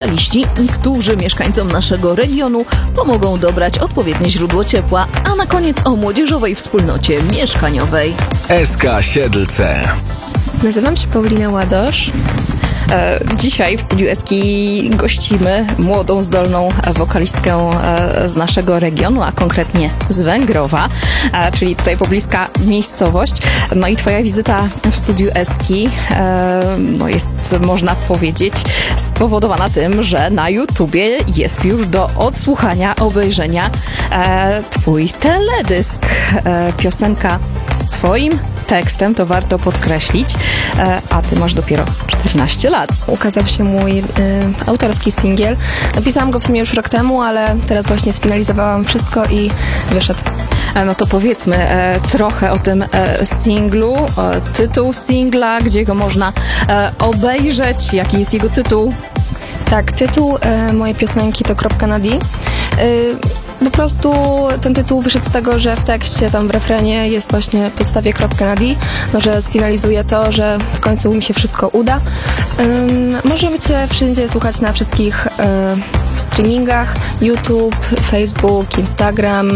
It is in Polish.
specjaliści, którzy mieszkańcom naszego regionu pomogą dobrać odpowiednie źródło ciepła, a na koniec o młodzieżowej wspólnocie mieszkaniowej. SK Siedlce. Nazywam się Paulina Ładosz. Dzisiaj w studiu Eski gościmy młodą, zdolną wokalistkę z naszego regionu, a konkretnie z Węgrowa, czyli tutaj pobliska miejscowość. No i twoja wizyta w studiu Eski jest, można powiedzieć, spowodowana tym, że na YouTubie jest już do odsłuchania, obejrzenia twój teledysk. Piosenka z twoim tekstem, to warto podkreślić, a ty masz dopiero 14 lat. Ukazał się mój autorski singiel. Napisałam go w sumie już rok temu, ale teraz właśnie sfinalizowałam wszystko i wyszedł. No to powiedzmy trochę o tym singlu, tytuł singla, gdzie go można obejrzeć, jaki jest jego tytuł. Tak, tytuł mojej piosenki to Kropka na D. Po prostu ten tytuł wyszedł z tego, że w tekście, tam w refrenie jest właśnie podstawie kropka na D, no, że sfinalizuję to, że w końcu mi się wszystko uda. Możecie wszędzie słuchać na wszystkich streamingach, YouTube, Facebook, Instagram,